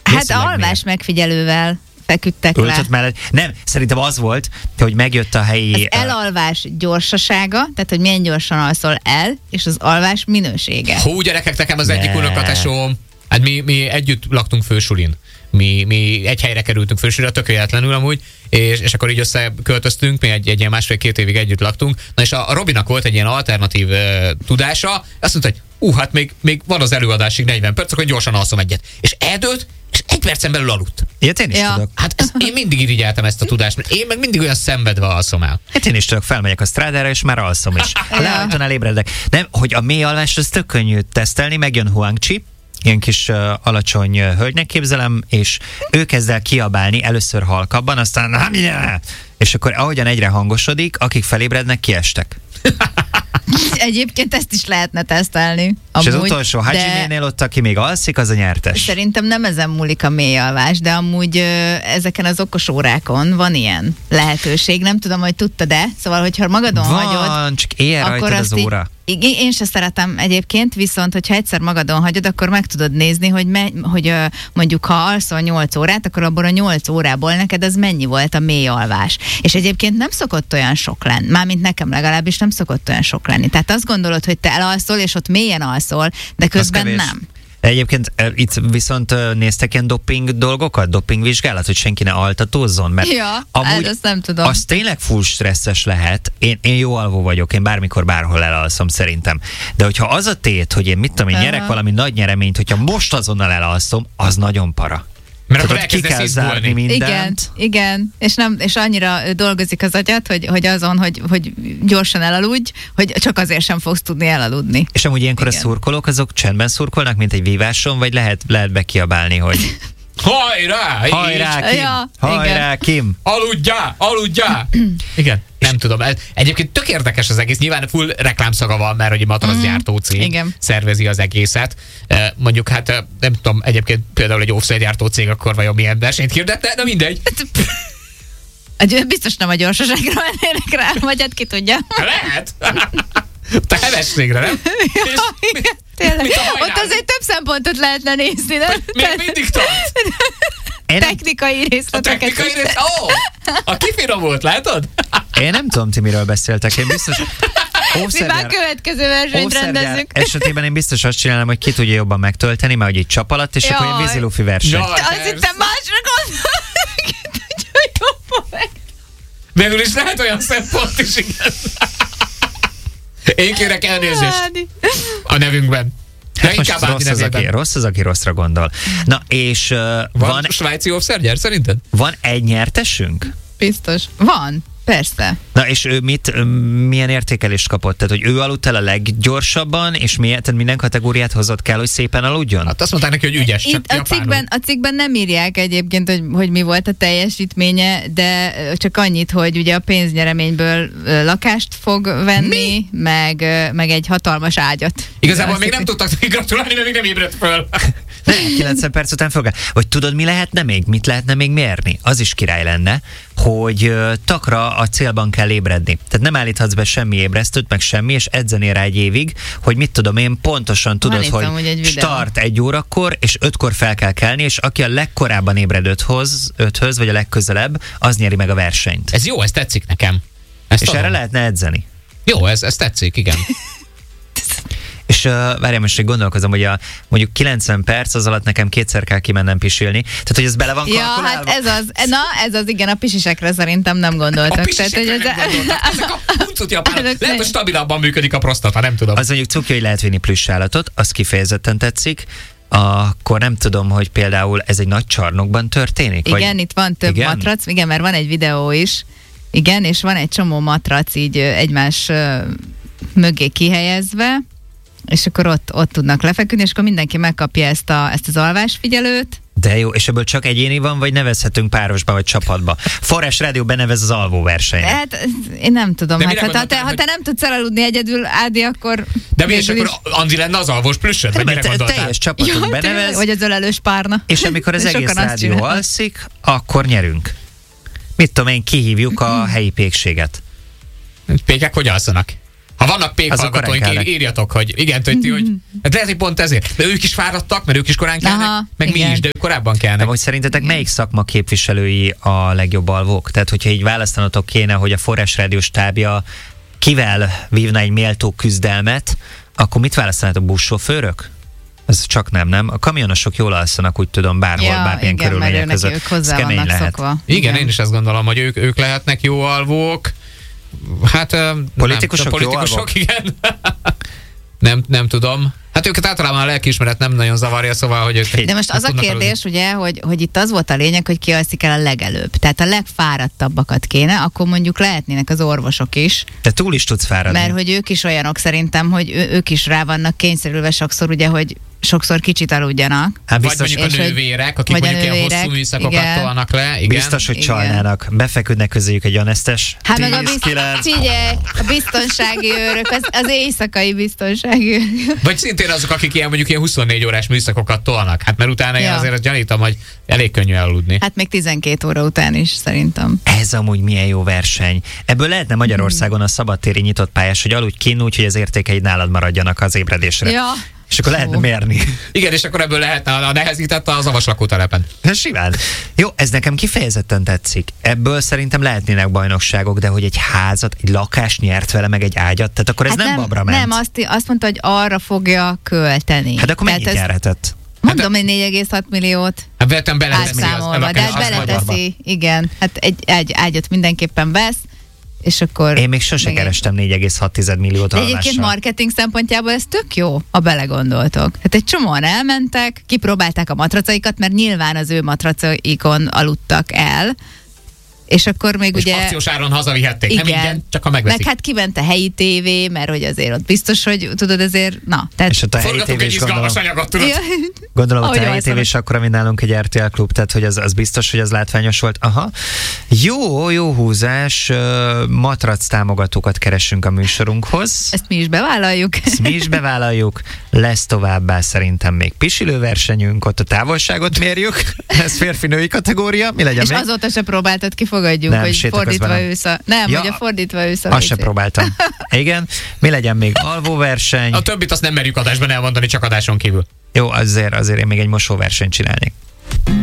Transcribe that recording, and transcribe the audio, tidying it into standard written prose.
Hát alvás megfigyelővel feküdtek le. Mellett. Nem, szerintem az volt, hogy megjött a helyi... Az elalvás gyorsasága, tehát hogy milyen gyorsan alszol el, és az alvás minősége. Hú, gyerekek, nekem az egyik unokatesóm, hát mi együtt laktunk fősulin. Mi egy helyre kerültünk fősulira, tök véletlenül amúgy, és akkor így összeköltöztünk, mi egy ilyen 1,5-2 évig együtt laktunk. Na és a Robinak volt egy ilyen alternatív tudása, azt mondta, hogy hát még van az előadásig 40 perc, akkor gyorsan alszom egyet. És eldőlt, és 1 percen belül aludt. Ilyet én is tudok. Hát én mindig irigyeltem ezt a tudást, mert én meg mindig olyan szenvedve alszom el. Hát én is tudok, felmegyek a strádára, és már alszom is. Lehajton elébredek. Nem, hogy a mély alvás, az tök könnyű tesztelni, megjön Huangchi, ilyen kis alacsony hölgynek képzelem, és ő kezd el kiabálni, először halkabban, aztán és akkor ahogyan egyre hangosodik, akik felébrednek, kiestek. Egyébként ezt is lehetne tesztelni. És az utolsó Hajiménél ott, aki még alszik, az a nyertes. Szerintem nem ezen múlik a mély alvás, de amúgy ezeken az okos órákon van ilyen lehetőség. Nem tudom, hogy tudtad-e? Szóval, hogyha magadon hagyod, csak éjjel rajtad az óra. Én se szeretem egyébként, viszont hogyha egyszer magadon hagyod, akkor meg tudod nézni, hogy mondjuk ha alszol 8 órát, akkor abból a 8 órából neked az mennyi volt a mély alvás. És egyébként nem szokott olyan sok lenni. Mármint nekem legalábbis nem szokott olyan sok lenni. Tehát azt gondolod, hogy te elalszol, és ott mélyen alszol, de közben nem. Egyébként itt viszont néztek ilyen doping dolgokat, dopingvizsgálat, hogy senki ne altatózzon, mert amúgy azt nem tudom. Az tényleg full stresszes lehet. Én jó alvó vagyok, én bármikor bárhol elalszom szerintem. De hogyha az a tét, hogy én mit tudom, én nyerek valami nagy nyereményt, hogyha most azonnal elalszom, az nagyon para. Mert akkor ki kell zárni mindent. Igen. És annyira dolgozik az agyad, hogy azon, hogy gyorsan elaludj, hogy csak azért sem fogsz tudni elaludni. És amúgy ilyenkor a szurkolók, azok csendben szurkolnak, mint egy víváson, vagy lehet bekiabálni, hogy hajrá! Hajrá, Kim! Hajrá, Kim! Aludjá! Igen. Nem tudom. Egyébként tök érdekes az egész. Nyilván full reklámszaga van, mert hogy a matrazgyártó cég szervezi az egészet. Mondjuk hát nem tudom, egyébként például egy óvszergyártó cég akkor vajon milyen versenyt hirdetne, de mindegy. Biztos nem a gyorsaságra mennének rá, vagy hát ki tudja. Lehet. Te hevességre, nem? Tényleg. Ott azért több szempontot lehetne nézni, nem? Még mindig tart. Technikai részleteket. A kifinom volt, látod? Én nem tudom, ti miről beszéltek. Én biztos... Mi már következő versenyt rendezünk. Esetében én biztos azt csinálom, hogy ki tudja jobban megtölteni, mert hogy egy csap alatt, és akkor ilyen vízilufi verseny. Azt hittem másra gondolom, ki tudja jobban meg. Végül is lehet olyan szempont is, igen. Én kérek elnézést a nevünkben. Hát most rossz az, aki rosszra gondol. Na, és van svájci óvszergyár szerinted? Van egy nyertesünk? Biztos. Van. Persze. Na és ő milyen értékelést kapott? Tehát, hogy ő aludt el a leggyorsabban, és tehát minden kategóriát hozott kell, hogy szépen aludjon? Hát azt mondták neki, hogy ügyes, csak a cikkben nem írják egyébként, hogy mi volt a teljesítménye, de csak annyit, hogy ugye a pénznyereményből lakást fog venni, meg egy hatalmas ágyat. Igazából még nem tudtak gratulálni, mert még nem ébredt föl. Nem, 90 perc után fog. Vagy tudod, mi lehetne még? Mit lehetne még mérni? Az is király lenne, hogy takra a célban kell ébredni. Tehát nem állíthatsz be semmi ébresztőt, meg semmi, és edzeni rá egy évig, hogy mit tudom én, pontosan tudod, hogy start 1 órakor, és 5-kor fel kell kelni, és aki a legkorábban ébred 5-höz, vagy a legközelebb, az nyeri meg a versenyt. Ez jó, ez tetszik nekem. És erre lehetne edzeni. Jó, ez tetszik, igen. És várjál, most hogy gondolkozom, hogy mondjuk 90 perc az alatt nekem 2-szer kell kimennem pisilni. Tehát, hogy ez bele van kalkulálva? Ja, hát ez az, igen, a pisisekre szerintem nem gondoltak. A pisisekre nem gondoltak. Ezek a huncut japánok. Lehet, hogy stabilabban működik a prostata, nem tudom. Az mondjuk cuki, hogy lehet vinni plüss állatot, az kifejezetten tetszik. Akkor nem tudom, hogy például ez egy nagy csarnokban történik? Igen, vagy... itt van több matrac, igen, mert van egy videó is. Igen, és van egy csomó matrac így egymás mögé kihelyezve, és akkor ott tudnak lefeküdni, és akkor mindenki megkapja ezt az alvásfigyelőt. De jó, és ebből csak egyéni van, vagy nevezhetünk párosba, vagy csapatba? Forrás Rádió benevez az alvóversenyre. Hát én nem tudom, ha te nem tudsz elaludni egyedül, Ádi, akkor... De mi és akkor Andi lenne az alvós plüssöd? Vagy mire gondoltál? Teljes csapatot benevez. Vagy az ölelős párna. És amikor az egész rádió alszik, akkor nyerünk. Mit tudom én, kihívjuk a helyi pékséget. Pékek hogy alszanak? Ha vannak pékhallgatóink, írjatok, hogy igen, hogy hát lehet, hogy pont ezért. De ők is fáradtak, mert ők is korán kelnek, meg igen. Mi is, de ők korábban kelnek. De hogy szerintetek melyik szakma képviselői a legjobb alvók? Tehát, hogyha így választanotok kéne, hogy a Forrás Rádió stábja kivel vívna egy méltó küzdelmet, akkor mit választanátok, buszsofőrök? Ez csak nem. A kamionosok jól alszanak, úgy tudom, bárhol, bármilyen körülmények között. Ők hozzá vannak szokva. Igen, én is azt gondolom, hogy ők lehetnek jó alvók. Hát politikusok jó alvók? Igen. nem tudom. Hát őket általában a lelkiismeret nem nagyon zavarja, szóval, hogy ők... De most az a kérdés, ugye, hogy itt az volt a lényeg, hogy ki alszik el a legelőbb. Tehát a legfáradtabbakat kéne, akkor mondjuk lehetnének az orvosok is. Te túl is tudsz fáradni. Mert hogy ők is olyanok szerintem, hogy ők is rá vannak kényszerülve sokszor, ugye, hogy sokszor kicsit aludjanak. Hát biztos, vagy mondjuk a nővérek, akik mondjuk ilyen hosszú műszakokat tolnak le. Igen. Biztos, hogy csalnának. Befeküdnek közéjük egy anesztes. Hát meg a biztonsági őrök, az éjszakai biztonsági őrök. Vagy szintén azok, akik mondjuk ilyen 24 órás műszakokat tolnak. Hát mert utána én azért gyanítom, hogy elég könnyű elaludni. Hát még 12 óra után is szerintem. Ez amúgy milyen jó verseny. Ebből lehetne Magyarországon a szabadtéri nyitott pályás, hogy aludj kín úgy, hogy az értékeid nálad maradjanak az ébredésre. Ja. És akkor lehetne mérni. Igen, és akkor ebből lehetne a nehezített az avas lakótelepen. Simán. Jó, ez nekem kifejezetten tetszik. Ebből szerintem lehetnének bajnokságok, de hogy egy házat, egy lakást nyert vele, meg egy ágyat, tehát akkor ez hát nem babra ment. Nem, azt mondta, hogy arra fogja költeni. Hát akkor mennyit nyerhetett? Mondom, hogy 4,6 milliót. Hát vettem beleteszi. De hát beleteszi, igen. Hát egy ágyat mindenképpen vesz. És akkor én még sose kerestem 4,6 milliót alvással. Egyébként marketing szempontjából ez tök jó, ha belegondoltok. Hát egy csomóan elmentek, kipróbálták a matracaikat, mert nyilván az ő matracaikon aludtak el, és akkor még és ugye... akciós áron hazavihették, igen, nem ingyen, csak ha megveszik. Meg hát kiment a helyi tévé, mert hogy azért ott biztos, hogy tudod azért, na. Tehát... És ott a helyi tévés izgalmas anyagot, tudod. Gondolom, hogy a helyi tévés akkor, mint nálunk egy RTL klub, tehát hogy az biztos, hogy az látványos volt. Aha. Jó húzás, matrac támogatókat keresünk a műsorunkhoz. Ezt mi is bevállaljuk. Lesz továbbá szerintem még pisilőversenyünk, ott a távolságot mérjük. Ez férfi-női kategória. Mi legyen és még? Azóta se próbáltad kifogadjuk, nem, hogy fordítva ősz a... Nem, ja, hogy a fordítva ősz a... Azt sem próbáltam. Igen. Mi legyen még? Alvóverseny. A többit azt nem merjük adásban elmondani, csak adáson kívül. Jó, azért én még egy mosóversenyt csinálnék.